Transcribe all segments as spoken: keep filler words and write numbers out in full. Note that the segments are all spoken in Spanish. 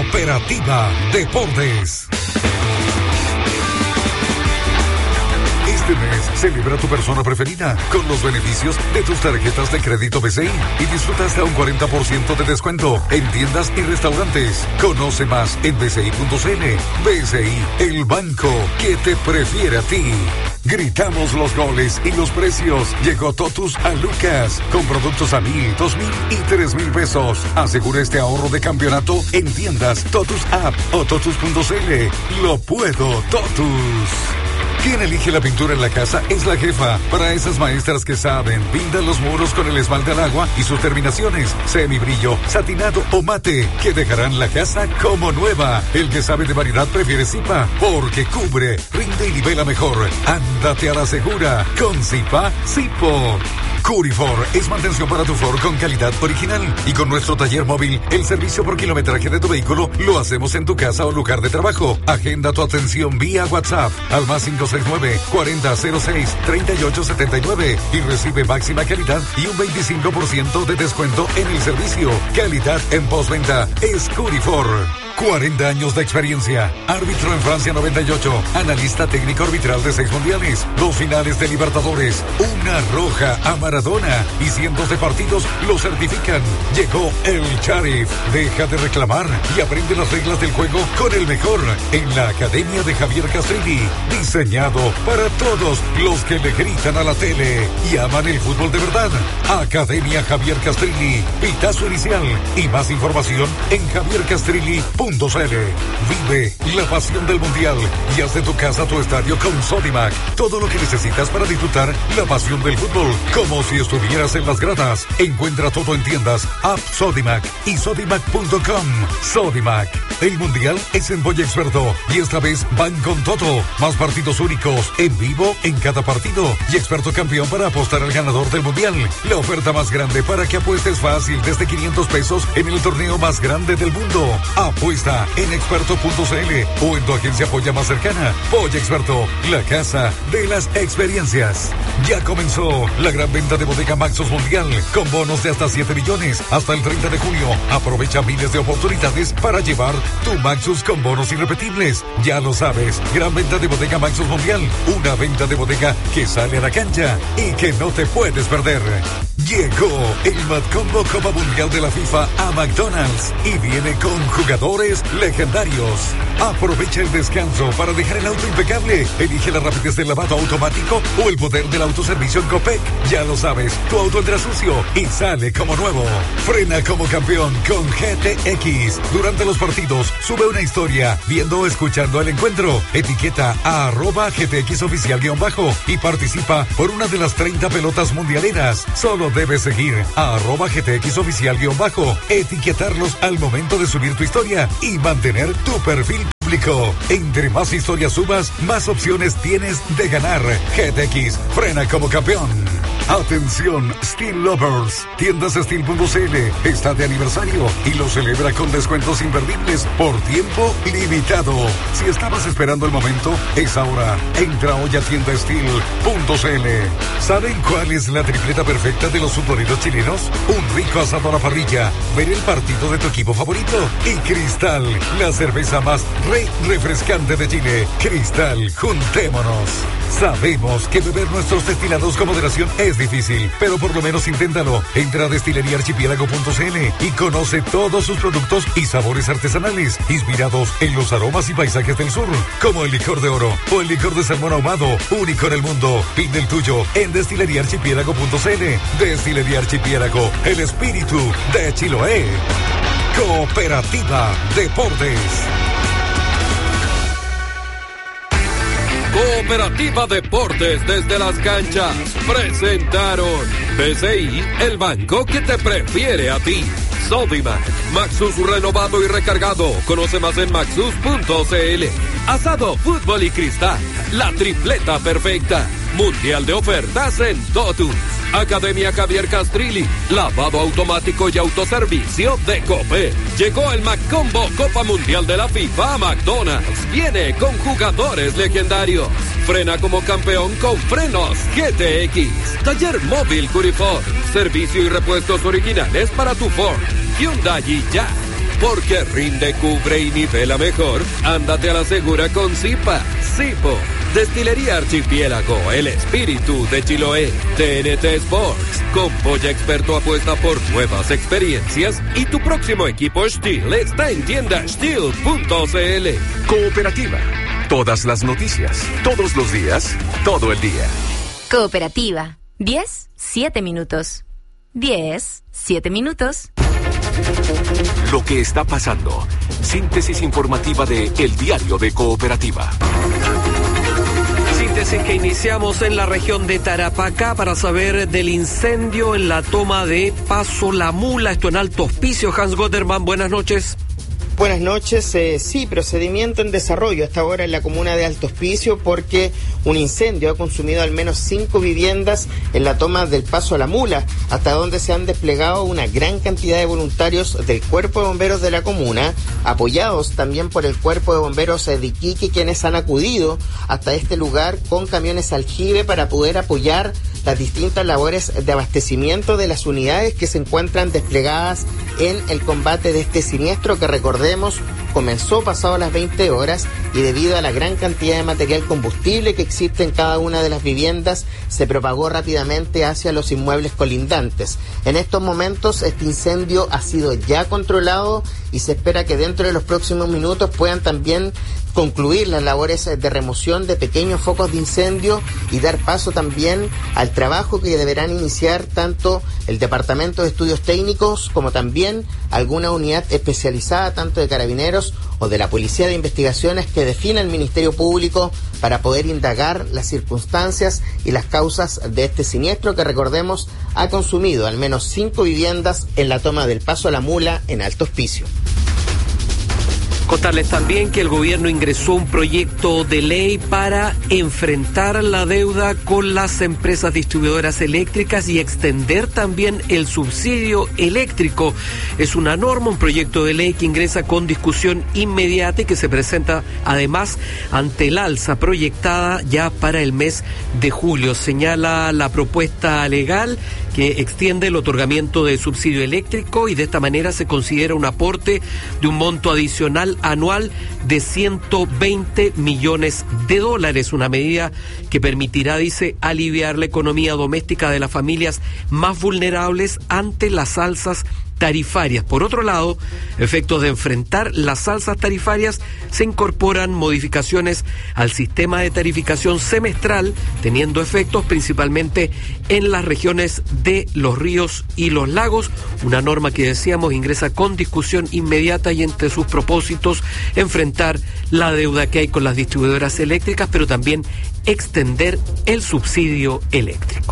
Cooperativa Deportes. Este mes celebra tu persona preferida con los beneficios de tus tarjetas de crédito B C I y disfruta hasta un cuarenta por ciento de descuento en tiendas y restaurantes. Conoce más en b c i punto c l. B C I, el banco que te prefiere a ti. Gritamos los goles y los precios. Llegó Totus a Lucas con productos a mil, dos mil y tres mil pesos. Asegura este ahorro de campeonato en tiendas Totus App o totus punto c l. Lo puedo, Totus. Quien elige la pintura en la casa es la jefa. Para esas maestras que saben, pintan los muros con el esmalte al agua y sus terminaciones, semibrillo, satinado o mate, que dejarán la casa como nueva. El que sabe de variedad prefiere Zipa, porque cubre, rinde y nivela mejor. Ándate a la segura con Zipa Zipo. Curifor es mantención para tu Ford con calidad original. Y con nuestro taller móvil, el servicio por kilometraje de tu vehículo lo hacemos en tu casa o lugar de trabajo. Agenda tu atención vía WhatsApp al más cinco seis nueve, cuarenta cero seis, treinta y ocho setenta y nueve y recibe máxima calidad y un veinticinco por ciento de descuento en el servicio. Calidad en postventa es Curifor. cuarenta años de experiencia. Árbitro en Francia noventa y ocho. Analista técnico arbitral de seis mundiales. Dos finales de Libertadores. Una roja a Maradona. Y cientos de partidos lo certifican. Llegó el Sheriff. Deja de reclamar y aprende las reglas del juego con el mejor. En la Academia de Javier Castrilli. Diseñado para todos los que le gritan a la tele y aman el fútbol de verdad. Academia Javier Castrilli. Pitazo inicial. Y más información en javier castrilli punto c l. Vive la pasión del mundial y haz de tu casa tu estadio con Sodimac. Todo lo que necesitas para disfrutar la pasión del fútbol, como si estuvieras en las gradas. Encuentra todo en tiendas, app Sodimac y sodimac punto com. Sodimac. El mundial es en Boya Experto y esta vez van con todo. Más partidos únicos en vivo en cada partido y Experto campeón para apostar al ganador del mundial. La oferta más grande para que apuestes fácil desde quinientos pesos en el torneo más grande del mundo. Apuesta en experto punto c l o en tu agencia Polla más cercana. Polla Experto, la casa de las experiencias. Ya comenzó la gran venta de Bodega Maxus Mundial con bonos de hasta siete millones hasta el treinta de junio. Aprovecha miles de oportunidades para llevar tu Maxus con bonos irrepetibles. Ya lo sabes, gran venta de Bodega Maxus Mundial. Una venta de bodega que sale a la cancha y que no te puedes perder. Llegó el Mad Combo Copa Mundial de la FIFA a McDonald's y viene con jugadores legendarios. Aprovecha el descanso para dejar el auto impecable. Elige la rapidez del lavado automático o el poder del autoservicio en Copec. Ya lo sabes, tu auto entra sucio y sale como nuevo. Frena como campeón con G T X. Durante los partidos, sube una historia viendo o escuchando el encuentro. Etiqueta a arroba G T X oficial guión bajo y participa por una de las treinta pelotas mundialeras. Solo debes seguir a arroba G T X oficial guión bajo, etiquetarlos al momento de subir tu historia y mantener tu perfil público. Entre más historias subas, más opciones tienes de ganar. G T X, frena como campeón. Atención, Steel Lovers. Tiendas Steel punto c l está de aniversario y lo celebra con descuentos imperdibles por tiempo limitado. Si estabas esperando el momento, es ahora. Entra hoy a tienda Steel punto c l. ¿Saben cuál es la tripleta perfecta de los futboleros chilenos? Un rico asado a la parrilla, ver el partido de tu equipo favorito y Cristal, la cerveza más re refrescante de Chile. Cristal, juntémonos. Sabemos que beber nuestros destilados con moderación es difícil, pero por lo menos inténtalo. Entra a destilería archipiélago punto c l y conoce todos sus productos y sabores artesanales, inspirados en los aromas y paisajes del sur, como el licor de oro o el licor de salmón ahumado, único en el mundo. Pide el tuyo en destilería archipiélago punto c l. Destilería Archipiélago, el espíritu de Chiloé. Cooperativa Deportes. Cooperativa Deportes desde las canchas presentaron B C I, el banco que te prefiere a ti. Sodimac, Maxus renovado y recargado. Conoce más en maxus punto c l. Asado, fútbol y cristal, la tripleta perfecta. Mundial de ofertas en Totus. Academia Javier Castrilli, lavado automático y autoservicio de Copec. Llegó el McCombo Copa Mundial de la FIFA a McDonald's. Viene con jugadores legendarios. Frena como campeón con frenos G T X. Taller móvil Curifor. Servicio y repuestos originales para tu Ford, Hyundai y Jack. Porque rinde, cubre y nivela mejor, ándate a la segura con Zipa. Zipo, Destilería Archipiélago, el espíritu de Chiloé. T N T Sports, con Polla Experto apuesta por nuevas experiencias y tu próximo equipo Steel está en tienda steel punto c l. Cooperativa, todas las noticias, todos los días, todo el día. Cooperativa, diez, siete minutos. diez, siete minutos. Lo que está pasando. Síntesis informativa de El Diario de Cooperativa. Síntesis que iniciamos en la región de Tarapacá para saber del incendio en la toma de Paso La Mula, esto en Alto Hospicio. Hans Gotterman, buenas noches. Buenas noches, eh, sí, procedimiento en desarrollo hasta ahora en la comuna de Alto Hospicio porque un incendio ha consumido al menos cinco viviendas en la toma del Paso a la Mula, hasta donde se han desplegado una gran cantidad de voluntarios del Cuerpo de Bomberos de la comuna, apoyados también por el Cuerpo de Bomberos de Iquique, quienes han acudido hasta este lugar con camiones aljibe para poder apoyar las distintas labores de abastecimiento de las unidades que se encuentran desplegadas en el combate de este siniestro que, recordemos, comenzó pasado las veinte horas y debido a la gran cantidad de material combustible que existe en cada una de las viviendas, se propagó rápidamente hacia los inmuebles colindantes. En estos momentos este incendio ha sido ya controlado y se espera que dentro de los próximos minutos puedan también concluir las labores de remoción de pequeños focos de incendio y dar paso también al trabajo que deberán iniciar tanto el Departamento de Estudios Técnicos como también alguna unidad especializada tanto de Carabineros o de la Policía de Investigaciones que defina el Ministerio Público para poder indagar las circunstancias y las causas de este siniestro que, recordemos, ha consumido al menos cinco viviendas en la toma del Paso a la Mula en Alto Hospicio. Contarles también que el gobierno ingresó un proyecto de ley para enfrentar la deuda con las empresas distribuidoras eléctricas y extender también el subsidio eléctrico. Es una norma, un proyecto de ley que ingresa con discusión inmediata y que se presenta además ante el alza proyectada ya para el mes de julio. Señala la propuesta legal que extiende el otorgamiento de subsidio eléctrico y de esta manera se considera un aporte de un monto adicional anual de ciento veinte millones de dólares, una medida que permitirá, dice, aliviar la economía doméstica de las familias más vulnerables ante las alzas tarifarias. Por otro lado, efectos de enfrentar las alzas tarifarias, se incorporan modificaciones al sistema de tarificación semestral, teniendo efectos principalmente en las regiones de los ríos y los lagos, una norma que decíamos ingresa con discusión inmediata y entre sus propósitos enfrentar la deuda que hay con las distribuidoras eléctricas, pero también extender el subsidio eléctrico.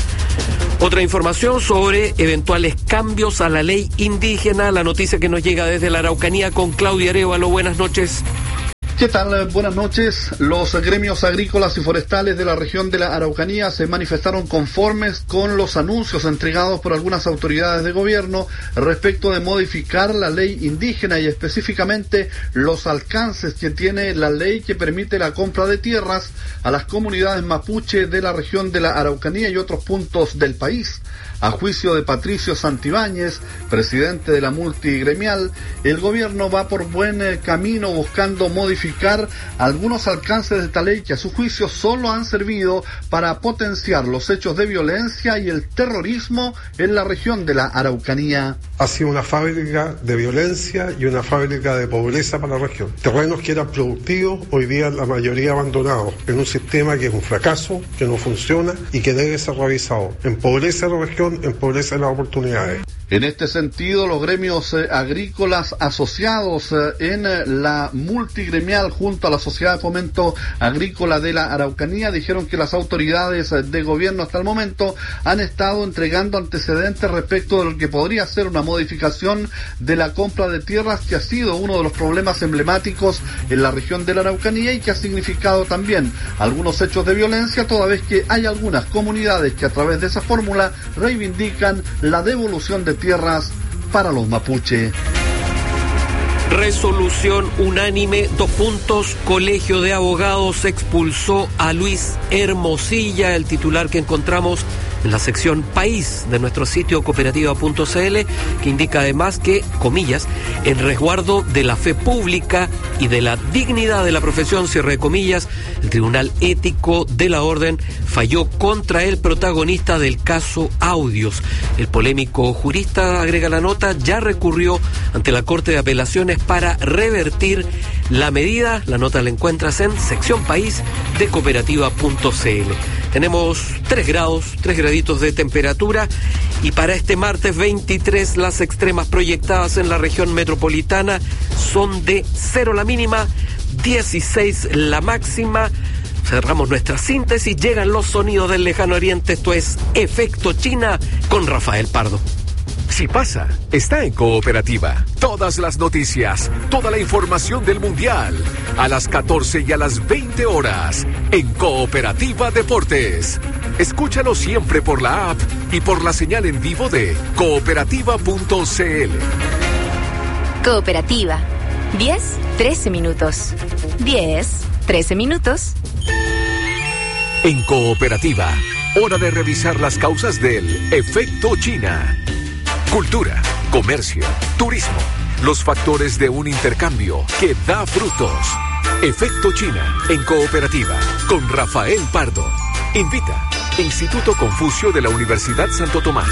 Otra información sobre eventuales cambios a la ley indígena, la noticia que nos llega desde la Araucanía con Claudia Arévalo. Buenas noches. ¿Qué tal? Buenas noches. Los gremios agrícolas y forestales de la región de la Araucanía se manifestaron conformes con los anuncios entregados por algunas autoridades de gobierno respecto de modificar la ley indígena y específicamente los alcances que tiene la ley que permite la compra de tierras a las comunidades mapuche de la región de la Araucanía y otros puntos del país. A juicio de Patricio Santibáñez, presidente de la multigremial, el gobierno va por buen camino buscando modificar algunos alcances de esta ley que a su juicio solo han servido para potenciar los hechos de violencia y el terrorismo en la región de la Araucanía. Ha sido una fábrica de violencia y una fábrica de pobreza para la región. Terrenos que eran productivos, hoy día la mayoría abandonados en un sistema que es un fracaso, que no funciona y que debe ser revisado. Empobrece a la región, empobrece las oportunidades. En este sentido, los gremios eh, agrícolas asociados eh, en eh, la multigremial junto a la Sociedad de Fomento Agrícola de la Araucanía dijeron que las autoridades eh, de gobierno hasta el momento han estado entregando antecedentes respecto de lo que podría ser una modificación de la compra de tierras, que ha sido uno de los problemas emblemáticos en la región de la Araucanía y que ha significado también algunos hechos de violencia, toda vez que hay algunas comunidades que a través de esa fórmula reivindican la devolución de tierras para los mapuche. Resolución unánime, dos puntos. Colegio de Abogados expulsó a Luis Hermosilla, el titular que encontramos en la sección País de nuestro sitio cooperativa punto c l, que indica además que, comillas, en resguardo de la fe pública y de la dignidad de la profesión, cierre de comillas, el Tribunal Ético de la Orden falló contra el protagonista del caso Audios. El polémico jurista, agrega la nota, ya recurrió ante la Corte de Apelaciones para revertir la medida. La nota la encuentras en sección País de cooperativa punto c l. Tenemos tres grados, tres graditos de temperatura, y para este martes veintitrés las extremas proyectadas en la región metropolitana son de cero la mínima, dieciséis la máxima. Cerramos nuestra síntesis, llegan los sonidos del lejano oriente, esto es Efecto China con Rafael Pardo. Si pasa, está en Cooperativa. Todas las noticias, toda la información del Mundial. A las catorce y a las veinte horas. En Cooperativa Deportes. Escúchalo siempre por la app y por la señal en vivo de cooperativa punto c l. Cooperativa. diez, trece minutos. diez, trece minutos. En Cooperativa. Hora de revisar las causas del Efecto China. Cultura, comercio, turismo, los factores de un intercambio que da frutos. Efecto China en Cooperativa con Rafael Pardo. Invita Instituto Confucio de la Universidad Santo Tomás.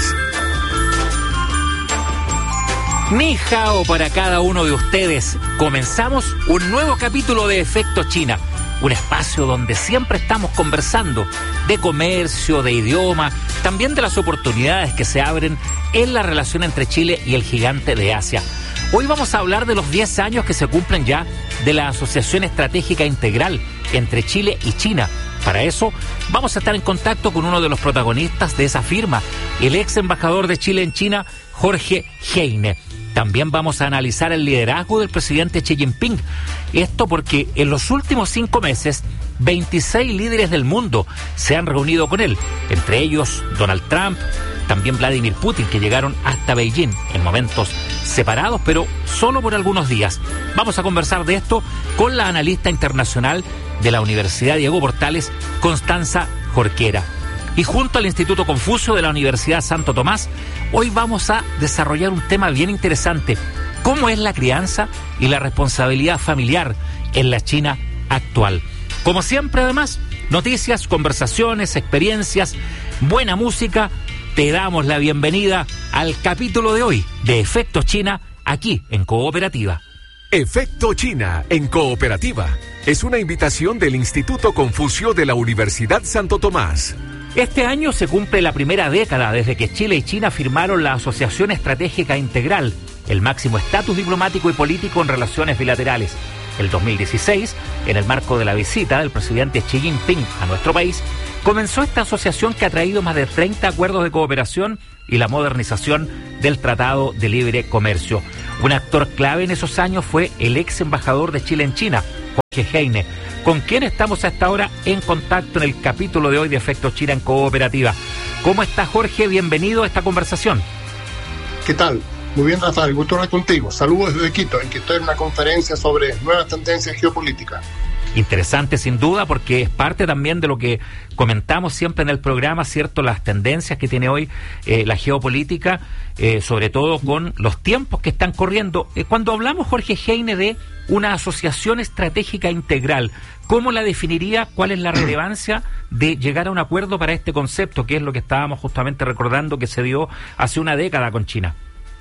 Ni hao para cada uno de ustedes. Comenzamos un nuevo capítulo de Efecto China. Un espacio donde siempre estamos conversando de comercio, de idioma, también de las oportunidades que se abren en la relación entre Chile y el gigante de Asia. Hoy vamos a hablar de los diez años que se cumplen ya de la Asociación Estratégica Integral entre Chile y China. Para eso vamos a estar en contacto con uno de los protagonistas de esa firma, el ex embajador de Chile en China, Jorge Heine. También vamos a analizar el liderazgo del presidente Xi Jinping. Esto porque en los últimos cinco meses, veintiséis líderes del mundo se han reunido con él. Entre ellos, Donald Trump, también Vladimir Putin, que llegaron hasta Beijing en momentos separados, pero solo por algunos días. Vamos a conversar de esto con la analista internacional de la Universidad Diego Portales, Constanza Jorquera. Y junto al Instituto Confucio de la Universidad Santo Tomás, hoy vamos a desarrollar un tema bien interesante: cómo es la crianza y la responsabilidad familiar en la China actual. Como siempre, además, noticias, conversaciones, experiencias, buena música. Te damos la bienvenida al capítulo de hoy de Efecto China, aquí en Cooperativa. Efecto China en Cooperativa es una invitación del Instituto Confucio de la Universidad Santo Tomás. Este año se cumple la primera década desde que Chile y China firmaron la Asociación Estratégica Integral, el máximo estatus diplomático y político en relaciones bilaterales. El dos mil dieciséis, en el marco de la visita del presidente Xi Jinping a nuestro país, comenzó esta asociación que ha traído más de treinta acuerdos de cooperación y la modernización del Tratado de Libre Comercio. Un actor clave en esos años fue el ex embajador de Chile en China, Jorge Heine, con quien estamos a esta hora en contacto en el capítulo de hoy de Efecto China en Cooperativa. ¿Cómo está, Jorge? Bienvenido a esta conversación. ¿Qué tal? Muy bien, Rafael, gusto hablar contigo. Saludos desde Quito, en que estoy en una conferencia sobre nuevas tendencias geopolíticas. Interesante, sin duda, porque es parte también de lo que comentamos siempre en el programa, ¿cierto? Las tendencias que tiene hoy eh, la geopolítica, eh, sobre todo con los tiempos que están corriendo. Eh, cuando hablamos, Jorge Heine, de una asociación estratégica integral, ¿cómo la definiría? ¿Cuál es la relevancia de llegar a un acuerdo para este concepto, que es lo que estábamos justamente recordando que se dio hace una década con China?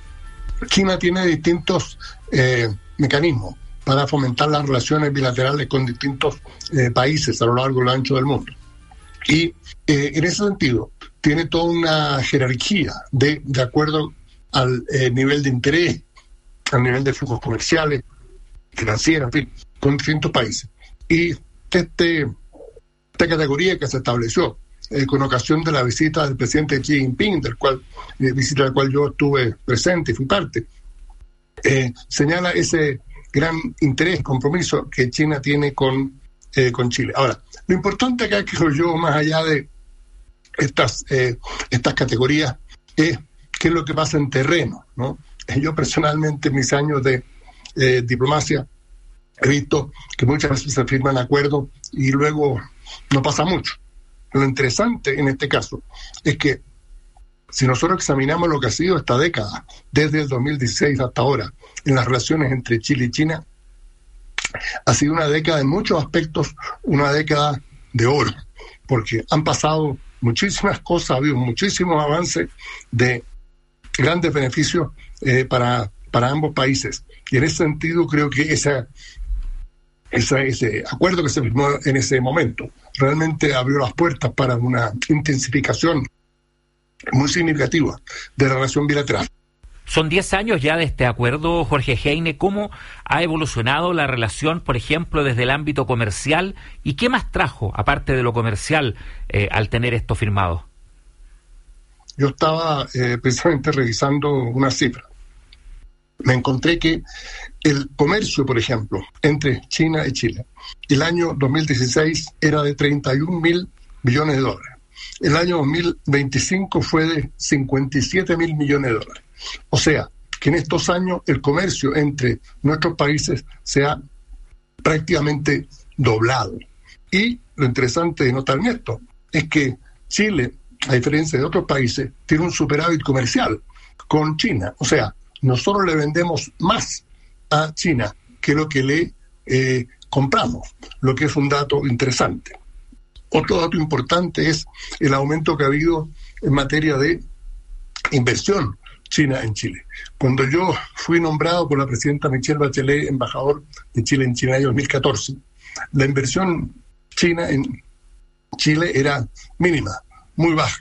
China tiene distintos eh, mecanismos para fomentar las relaciones bilaterales con distintos eh, países a lo largo y lo ancho del mundo. Y eh, en ese sentido, tiene toda una jerarquía de, de acuerdo al eh, nivel de interés, al nivel de flujos comerciales, financieros, en fin, con distintos países. Y este, esta categoría que se estableció eh, con ocasión de la visita del presidente Xi Jinping, del cual, eh, visita a la cual yo estuve presente y fui parte, eh, señala ese gran interés, compromiso que China tiene con, eh, con Chile. Ahora, lo importante acá, creo yo, más allá de estas, eh, estas categorías, es qué es lo que pasa en terreno, ¿no? Yo personalmente, en mis años de eh, diplomacia, he visto que muchas veces se firman acuerdos y luego no pasa mucho. lo interesante en este caso es que si nosotros examinamos lo que ha sido esta década, desde el dos mil dieciséis hasta ahora, en las relaciones entre Chile y China, ha sido una década en muchos aspectos, una década de oro, porque han pasado muchísimas cosas, ha habido muchísimos avances de grandes beneficios eh, para, para ambos países. Y en ese sentido creo que esa, esa, ese acuerdo que se firmó en ese momento realmente abrió las puertas para una intensificación muy significativa de la relación bilateral. Son diez años ya de este acuerdo, Jorge Heine. ¿Cómo ha evolucionado la relación, por ejemplo, desde el ámbito comercial? ¿Y qué más trajo, aparte de lo comercial, eh, al tener esto firmado? Yo estaba eh, precisamente revisando una cifra. Me encontré que el comercio, por ejemplo, entre China y Chile, el año dos mil dieciséis era de treinta y un mil millones de dólares. El año dos mil veinticinco fue de cincuenta y siete mil millones de dólares. O sea, que en estos años el comercio entre nuestros países se ha prácticamente doblado. Y lo interesante de notar en esto es que Chile, a diferencia de otros países, tiene un superávit comercial con China. O sea, nosotros le vendemos más a China que lo que le eh, compramos, lo que es un dato interesante. Otro dato importante es el aumento que ha habido en materia de inversión china en Chile. Cuando yo fui nombrado por la presidenta Michelle Bachelet embajador de Chile en China en el año dos mil catorce, la inversión china en Chile era mínima, muy baja.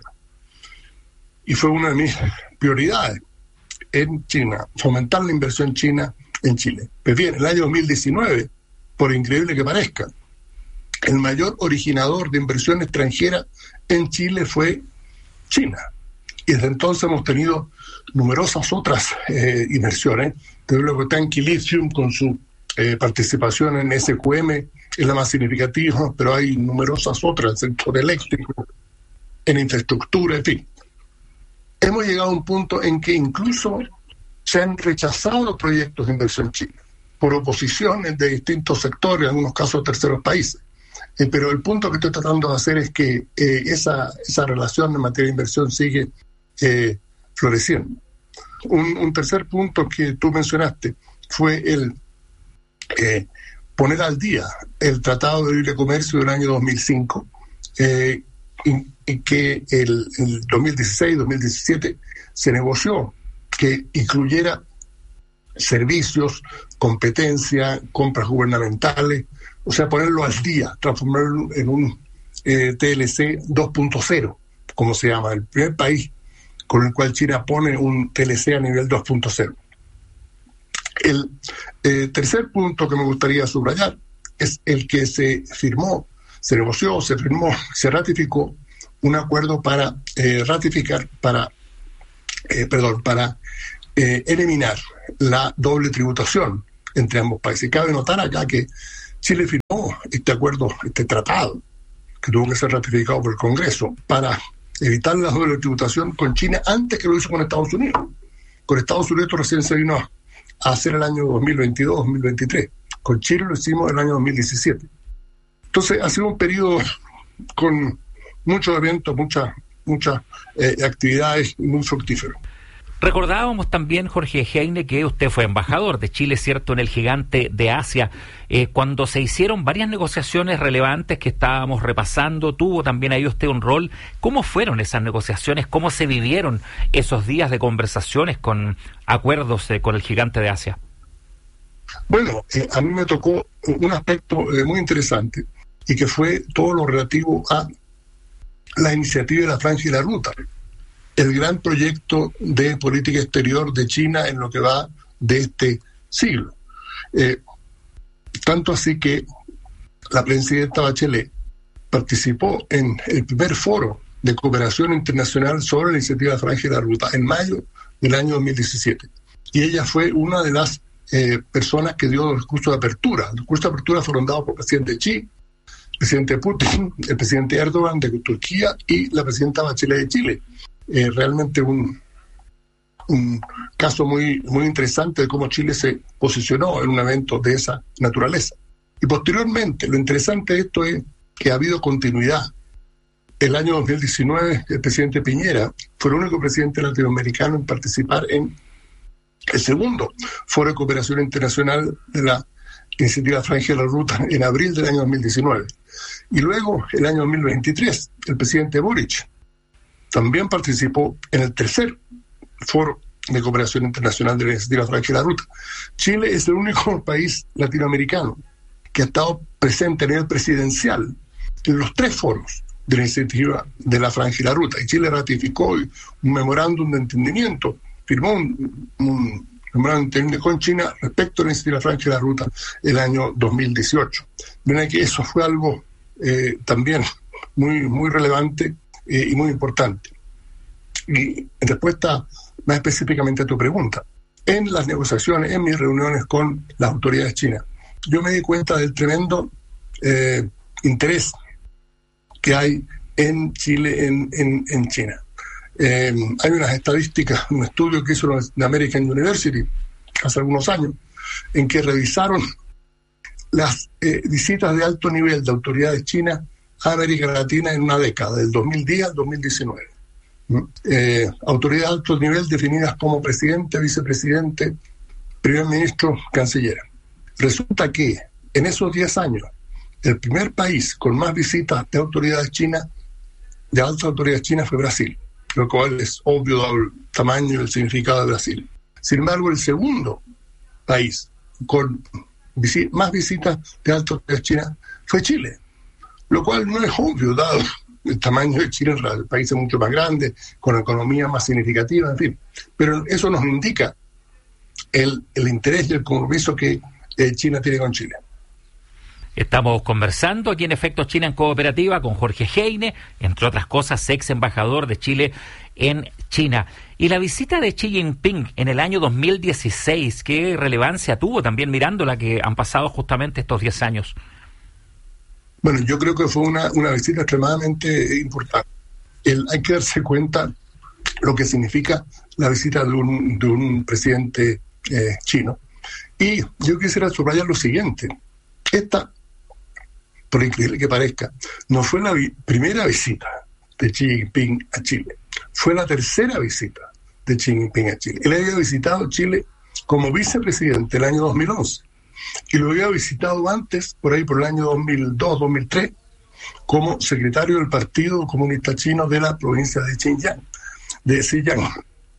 Y fue una de mis prioridades en China, fomentar la inversión china en Chile. Pues bien, el año dos mil diecinueve, por increíble que parezca, el mayor originador de inversión extranjera en Chile fue China. Y desde entonces hemos tenido numerosas otras eh, inversiones. Desde luego Tianqi Lithium con su eh, participación en S Q M es la más significativa, pero hay numerosas otras en el sector eléctrico, en infraestructura, en fin. Hemos llegado a un punto en que incluso se han rechazado los proyectos de inversión china por oposiciones de distintos sectores, en algunos casos de terceros países. Eh, pero el punto que estoy tratando de hacer es que eh, esa, esa relación en materia de inversión sigue eh, floreciendo. Un, un tercer punto que tú mencionaste fue el eh, poner al día el Tratado de Libre Comercio del año dos mil cinco, eh, en, en que el, el dos mil dieciséis dos mil diecisiete se negoció que incluyera servicios, competencia, compras gubernamentales, o sea, ponerlo al día, transformarlo en un eh, T L C dos punto cero, como se llama, el primer país con el cual China pone un T L C a nivel dos punto cero. El eh, tercer punto que me gustaría subrayar es el que se firmó, se negoció, se firmó, se ratificó un acuerdo para eh, ratificar, para, eh, perdón, para eh, eliminar la doble tributación entre ambos países. Cabe notar acá que Chile firmó este acuerdo, este tratado, que tuvo que ser ratificado por el Congreso, para evitar la doble tributación con China antes que lo hizo con Estados Unidos. Con Estados Unidos esto recién se vino a hacer el año dos mil veintidós dos mil veintitrés. Con Chile lo hicimos el año dos mil diecisiete. Entonces ha sido un periodo con muchos eventos, muchas muchas eh, actividades muy fructíferos. Recordábamos también, Jorge Heine, que usted fue embajador de Chile, ¿cierto?, en el gigante de Asia, eh, cuando se hicieron varias negociaciones relevantes que estábamos repasando. Tuvo también ahí usted un rol. ¿Cómo fueron esas negociaciones? ¿Cómo se vivieron esos días de conversaciones con acuerdos eh, con el gigante de Asia? Bueno, eh, a mí me tocó un aspecto eh, muy interesante, y que fue todo lo relativo a la iniciativa de la Franja y la Ruta, el gran proyecto de política exterior de China en lo que va de este siglo. Eh, tanto así que la presidenta Bachelet participó en el primer foro de cooperación internacional sobre la iniciativa de la Franja y la Ruta en mayo del año dos mil diecisiete. Y ella fue una de las eh, personas que dio el discurso de apertura. Los discursos de apertura fueron dados por el presidente Xi, el presidente Putin, el presidente Erdogan de Turquía y la presidenta Bachelet de Chile. Eh, realmente un, un caso muy, muy interesante de cómo Chile se posicionó en un evento de esa naturaleza. Y posteriormente, lo interesante de esto es que ha habido continuidad el año dos mil diecinueve, el presidente Piñera fue el único presidente latinoamericano en participar en el segundo Foro de Cooperación Internacional de la Iniciativa Franja de la Ruta en abril del año dos mil diecinueve. Y luego, el año dos mil veintitrés, el presidente Boric también participó en el tercer Foro de Cooperación Internacional de la Iniciativa Franja de la Ruta. Chile es el único país latinoamericano que ha estado presente a nivel presidencial en los tres foros de la Iniciativa de la Franja y la Ruta. Y Chile ratificó un memorándum de entendimiento, firmó un, un memorándum de entendimiento con China respecto a la Iniciativa de la Franja y la Ruta el año dos mil dieciocho. Ven que eso fue algo eh, también muy, muy relevante eh, y muy importante. Y en respuesta más específicamente a tu pregunta, en las negociaciones, en mis reuniones con las autoridades chinas, yo me di cuenta del tremendo eh, interés que hay en Chile, en, en, en China. Eh, hay unas estadísticas, un estudio que hizo la American University hace algunos años, en que revisaron las eh, visitas de alto nivel de autoridades chinas a América Latina en una década, del dos mil diez al dos mil diecinueve. Eh, autoridades de alto nivel definidas como presidente, vicepresidente, primer ministro, canciller. Resulta que en esos diez años, el primer país con más visitas de autoridades chinas, de altas autoridades chinas, fue Brasil, lo cual es obvio dado el tamaño y el significado de Brasil. Sin embargo, el segundo país con visi- más visitas de altas autoridades chinas fue Chile, lo cual no es obvio dado el tamaño de Chile. El país es mucho más grande, con economía más significativa, en fin. Pero eso nos indica el, el interés y el compromiso que eh, China tiene con Chile. Estamos conversando aquí en Efecto China en Cooperativa con Jorge Heine, entre otras cosas, ex embajador de Chile en China. Y la visita de Xi Jinping en el año dos mil dieciséis, ¿qué relevancia tuvo también mirando la que han pasado justamente estos diez años? Bueno, yo creo que fue una, una visita extremadamente importante. El, hay que darse cuenta lo que significa la visita de un, de un presidente eh, chino. Y yo quisiera subrayar lo siguiente. Esta, por increíble que parezca, no fue la vi- primera visita de Xi Jinping a Chile. Fue la tercera visita de Xi Jinping a Chile. Él había visitado Chile como vicepresidente el año dos mil once. Y lo había visitado antes, por ahí por el año dos mil dos, dos mil tres, como secretario del Partido Comunista Chino de la provincia de Xinjiang, de Xinjiang.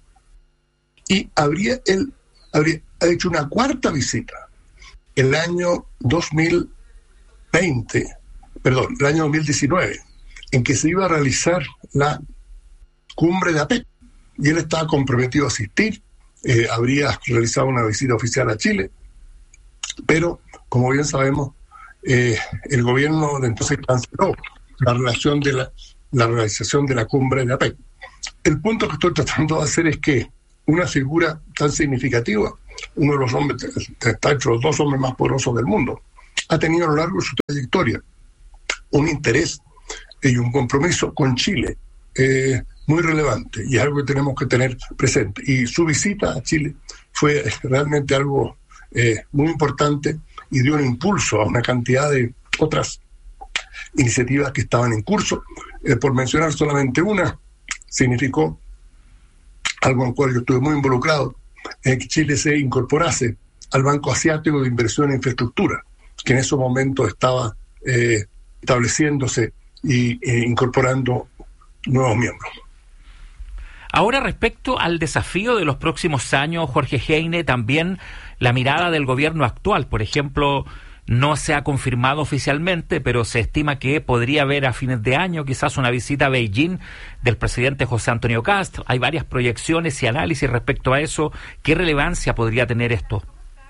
Y habría él habría hecho una cuarta visita el año dos mil veinte, perdón, el año dos mil diecinueve, en que se iba a realizar la cumbre de APEC. Y él estaba comprometido a asistir, eh, habría realizado una visita oficial a Chile. Pero, como bien sabemos, eh, el gobierno de entonces canceló la relación de la, la realización de la cumbre de APEC. El punto que estoy tratando de hacer es que una figura tan significativa, uno de los hombres, está entre los dos hombres más poderosos del mundo, ha tenido a lo largo de su trayectoria un interés y un compromiso con Chile eh, muy relevante, y es algo que tenemos que tener presente. Y su visita a Chile fue realmente algo Eh, muy importante y dio un impulso a una cantidad de otras iniciativas que estaban en curso. Eh, por mencionar solamente una, significó algo en el cual yo estuve muy involucrado, eh, que Chile se incorporase al Banco Asiático de Inversión en Infraestructura, que en esos momentos estaba eh, estableciéndose y eh, incorporando nuevos miembros. Ahora, respecto al desafío de los próximos años, Jorge Heine, también la mirada del gobierno actual. Por ejemplo, no se ha confirmado oficialmente, pero se estima que podría haber a fines de año quizás una visita a Beijing del presidente José Antonio Kast. Hay varias proyecciones y análisis respecto a eso. ¿Qué relevancia podría tener esto?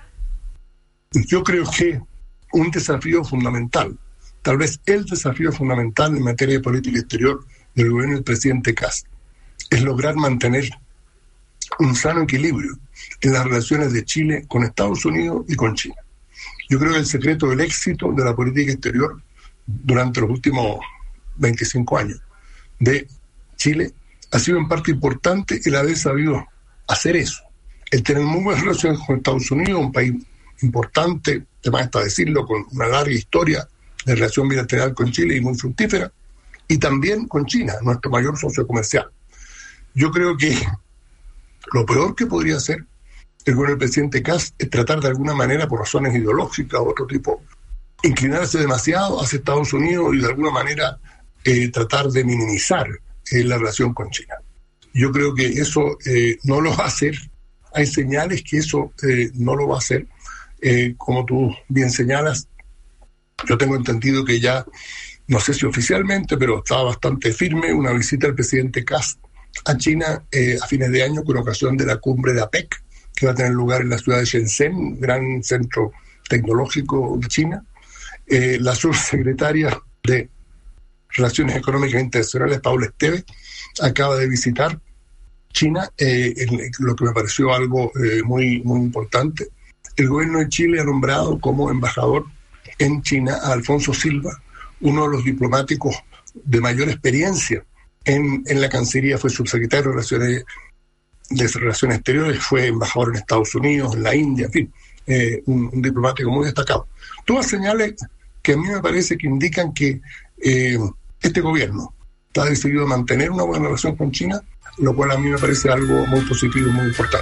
Yo creo que un desafío fundamental, tal vez el desafío fundamental en materia de política exterior del gobierno del presidente Kast, es lograr mantener un sano equilibrio en las relaciones de Chile con Estados Unidos y con China. Yo creo que el secreto del éxito de la política exterior durante los últimos veinticinco años de Chile ha sido en parte importante el haber sabido hacer eso, el tener muy buenas relaciones con Estados Unidos, un país importante, además está decirlo, con una larga historia de relación bilateral con Chile y muy fructífera, y también con China, nuestro mayor socio comercial. Yo creo que lo peor que podría hacer el gobierno del presidente Kast es tratar de alguna manera, por razones ideológicas o otro tipo, inclinarse demasiado hacia Estados Unidos y de alguna manera eh, tratar de minimizar eh, la relación con China. Yo creo que eso eh, no lo va a hacer. Hay señales que eso eh, no lo va a hacer. Eh, como tú bien señalas, yo tengo entendido que ya, no sé si oficialmente, pero estaba bastante firme una visita del presidente Kast a China eh, a fines de año con ocasión de la cumbre de APEC, que va a tener lugar en la ciudad de Shenzhen, gran centro tecnológico de China. Eh, la subsecretaria de Relaciones Económicas Internacionales, Paula Esteve, acaba de visitar China, eh, en lo que me pareció algo eh, muy, muy importante. El gobierno de Chile ha nombrado como embajador en China a Alfonso Silva, uno de los diplomáticos de mayor experiencia en, en la Cancillería. Fue subsecretario de Relaciones, de Relaciones Exteriores, fue embajador en Estados Unidos, en la India, en fin, eh, un, un diplomático muy destacado. Todas señales que a mí me parece que indican que eh, este gobierno está decidido a mantener una buena relación con China, lo cual a mí me parece algo muy positivo y muy importante.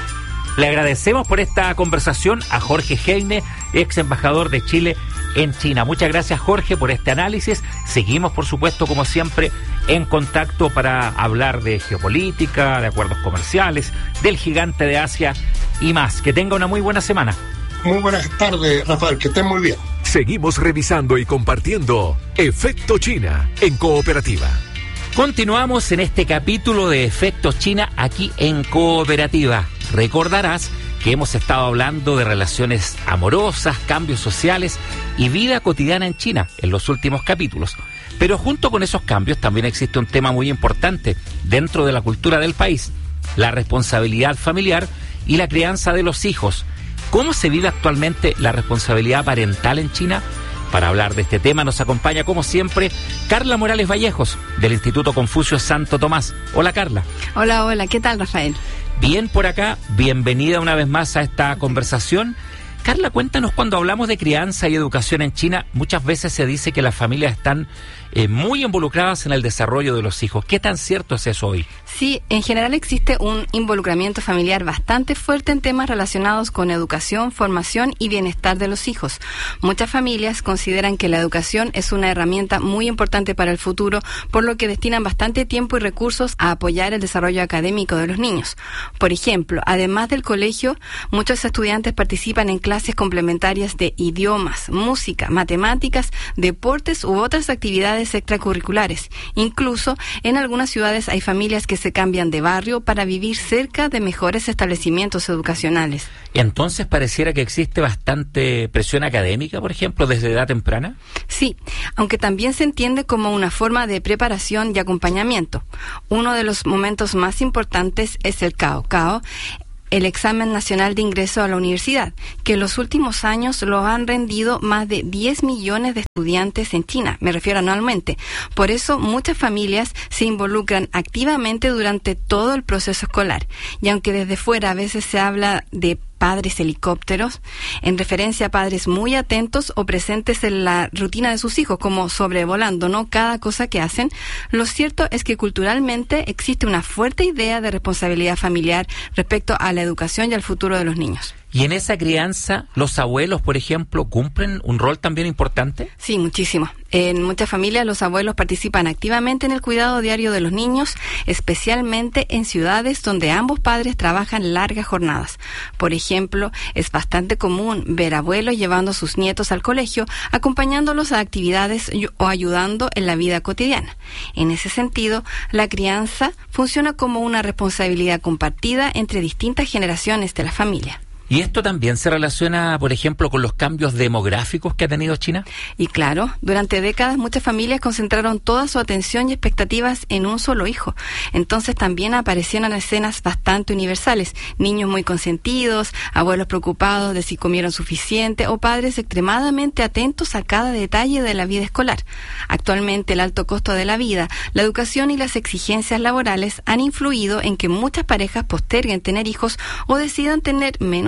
Le agradecemos por esta conversación a Jorge Heine, ex embajador de Chile en China. Muchas gracias, Jorge, por este análisis. Seguimos, por supuesto, como siempre, en contacto para hablar de geopolítica, de acuerdos comerciales, del gigante de Asia y más. Que tenga una muy buena semana. Muy buenas tardes, Rafael, que estén muy bien. Seguimos revisando y compartiendo Efecto China en Cooperativa. Continuamos en este capítulo de Efecto China aquí en Cooperativa. Recordarás que hemos estado hablando de relaciones amorosas, cambios sociales y vida cotidiana en China en los últimos capítulos. Pero junto con esos cambios también existe un tema muy importante dentro de la cultura del país: la responsabilidad familiar y la crianza de los hijos. ¿Cómo se vive actualmente la responsabilidad parental en China? Para hablar de este tema nos acompaña, como siempre, Carla Morales Vallejos, del Instituto Confucio Santo Tomás. Hola, Carla. Hola, hola. ¿Qué tal, Rafael? Bien por acá. Bienvenida una vez más a esta conversación. Carla, cuéntanos, cuando hablamos de crianza y educación en China, muchas veces se dice que las familias están eh, muy involucradas en el desarrollo de los hijos. ¿Qué tan cierto es eso hoy? Sí, en general existe un involucramiento familiar bastante fuerte en temas relacionados con educación, formación y bienestar de los hijos. Muchas familias consideran que la educación es una herramienta muy importante para el futuro, por lo que destinan bastante tiempo y recursos a apoyar el desarrollo académico de los niños. Por ejemplo, además del colegio, muchos estudiantes participan en clases complementarias de idiomas, música, matemáticas, deportes u otras actividades extracurriculares. Incluso en algunas ciudades hay familias que se cambian de barrio para vivir cerca de mejores establecimientos educacionales. Entonces, pareciera que existe bastante presión académica, por ejemplo, desde edad temprana. Sí, aunque también se entiende como una forma de preparación y acompañamiento. Uno de los momentos más importantes es el Cao Cao, el examen nacional de ingreso a la universidad, que en los últimos años lo han rendido más de diez millones de estudiantes en China, me refiero anualmente. Por eso muchas familias se involucran activamente durante todo el proceso escolar. Y aunque desde fuera a veces se habla de padres helicópteros, en referencia a padres muy atentos o presentes en la rutina de sus hijos, como sobrevolando, ¿no?, cada cosa que hacen, lo cierto es que culturalmente existe una fuerte idea de responsabilidad familiar respecto a la educación y al futuro de los niños. ¿Y en esa crianza, los abuelos, por ejemplo, cumplen un rol también importante? Sí, muchísimo. En muchas familias los abuelos participan activamente en el cuidado diario de los niños, especialmente en ciudades donde ambos padres trabajan largas jornadas. Por ejemplo, es bastante común ver abuelos llevando a sus nietos al colegio, acompañándolos a actividades o ayudando en la vida cotidiana. En ese sentido, la crianza funciona como una responsabilidad compartida entre distintas generaciones de la familia. ¿Y esto también se relaciona, por ejemplo, con los cambios demográficos que ha tenido China? Y claro, durante décadas muchas familias concentraron toda su atención y expectativas en un solo hijo. Entonces también aparecieron escenas bastante universales: niños muy consentidos, abuelos preocupados de si comieron suficiente o padres extremadamente atentos a cada detalle de la vida escolar. Actualmente el alto costo de la vida, la educación y las exigencias laborales han influido en que muchas parejas posterguen tener hijos o decidan tener menos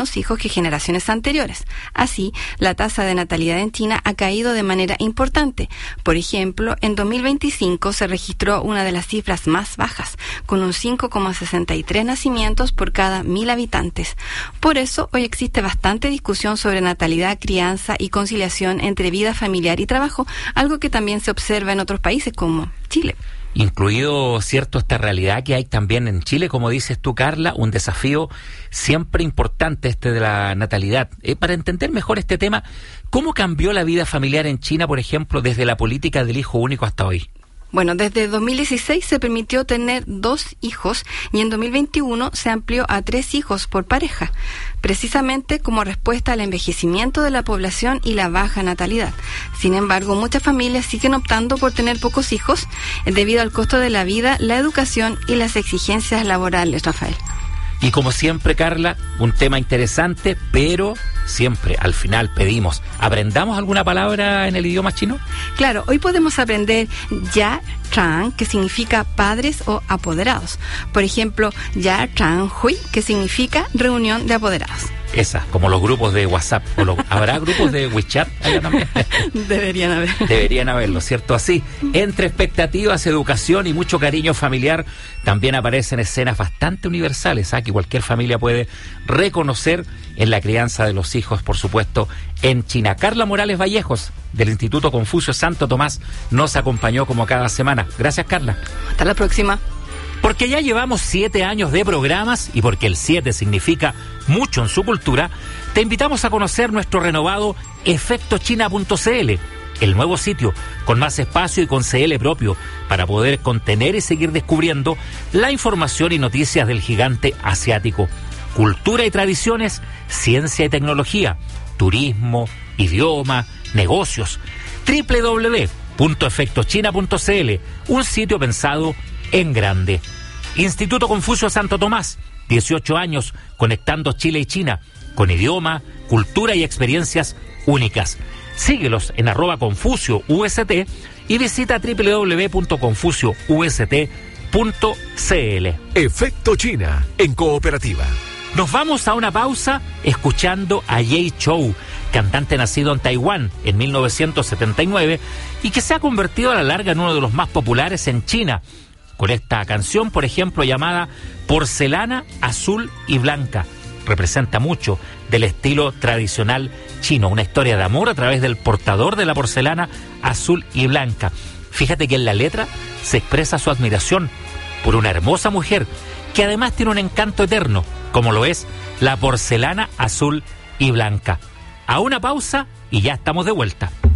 menos hijos que generaciones anteriores. Así, la tasa de natalidad en China ha caído de manera importante. Por ejemplo, en dos mil veinticinco se registró una de las cifras más bajas, con un cinco coma sesenta y tres nacimientos por cada mil habitantes. Por eso, hoy existe bastante discusión sobre natalidad, crianza y conciliación entre vida familiar y trabajo, algo que también se observa en otros países como Chile. Incluido, cierto, esta realidad que hay también en Chile, como dices tú, Carla, un desafío siempre importante este de la natalidad. Eh, para entender mejor este tema, ¿cómo cambió la vida familiar en China, por ejemplo, desde la política del hijo único hasta hoy? Bueno, desde dos mil dieciséis se permitió tener dos hijos y en dos mil veintiuno se amplió a tres hijos por pareja, precisamente como respuesta al envejecimiento de la población y la baja natalidad. Sin embargo, muchas familias siguen optando por tener pocos hijos debido al costo de la vida, la educación y las exigencias laborales, Rafael. Y como siempre, Carla, un tema interesante, pero siempre al final pedimos, ¿aprendamos alguna palabra en el idioma chino? Claro, hoy podemos aprender ya chang, que significa padres o apoderados. Por ejemplo, ya chang hui, que significa reunión de apoderados. Esa, como los grupos de WhatsApp. O los, ¿habrá grupos de WeChat allá también? Deberían haber. Deberían haberlo, ¿cierto? Así, entre expectativas, educación y mucho cariño familiar, también aparecen escenas bastante universales, ¿ah? Que cualquier familia puede reconocer en la crianza de los hijos, por supuesto, en China. Carla Morales Vallejos, del Instituto Confucio Santo Tomás, nos acompañó como cada semana. Gracias, Carla. Hasta la próxima. Porque ya llevamos siete años de programas y porque el siete significa mucho en su cultura, te invitamos a conocer nuestro renovado efecto china punto c l, el nuevo sitio con más espacio y con C L propio para poder contener y seguir descubriendo la información y noticias del gigante asiático. Cultura y tradiciones, ciencia y tecnología, turismo, idioma, negocios. doble u doble u doble u punto efecto china punto c l, un sitio pensado en grande. Instituto Confucio Santo Tomás, dieciocho años conectando Chile y China, con idioma, cultura y experiencias únicas. Síguelos en arroba Confucio U S T y visita doble u doble u doble u punto confucio u s t punto c l. Efecto China, en cooperativa. Nos vamos a una pausa escuchando a Jay Chou, cantante nacido en Taiwán en mil novecientos setenta y nueve y que se ha convertido a la larga en uno de los más populares en China, con esta canción, por ejemplo, llamada Porcelana Azul y Blanca. Representa mucho del estilo tradicional chino, una historia de amor a través del portador de la porcelana azul y blanca. Fíjate que en la letra se expresa su admiración por una hermosa mujer que además tiene un encanto eterno, como lo es la porcelana azul y blanca. A una pausa y ya estamos de vuelta.